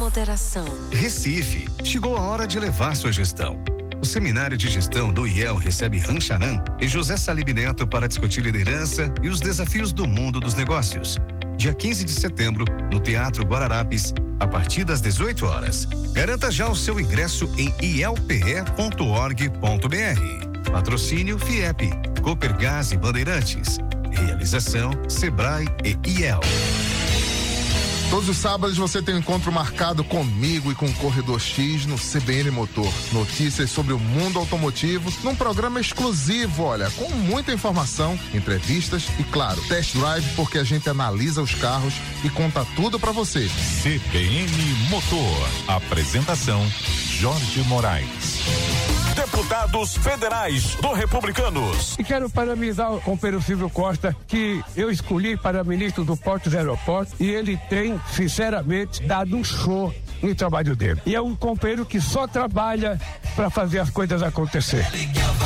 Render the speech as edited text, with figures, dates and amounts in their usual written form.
moderação. Recife, chegou a hora de levar sua gestão. O seminário de gestão do IEL recebe Rancharan e José Salib Neto para discutir liderança e os desafios do mundo dos negócios. Dia 15 de setembro, no Teatro Guararapes, a partir das 18 horas. Garanta já o seu ingresso em ielpe.org.br. Patrocínio FIEP, Copergás e Bandeirantes. Realização Sebrae e IEL. Todos os sábados você tem um encontro marcado comigo e com o Corredor X no CBN Motor. Notícias sobre o mundo automotivo num programa exclusivo, olha, com muita informação, entrevistas e, claro, test drive, porque a gente analisa os carros e conta tudo pra você. CBN Motor. Apresentação Jorge Moraes. Deputados federais do Republicanos. E quero parabenizar o companheiro Silvio Costa, que eu escolhi para ministro do Portos e Aeroportos, e ele tem, sinceramente, dado um show no trabalho dele. E é um companheiro que só trabalha para fazer as coisas acontecer.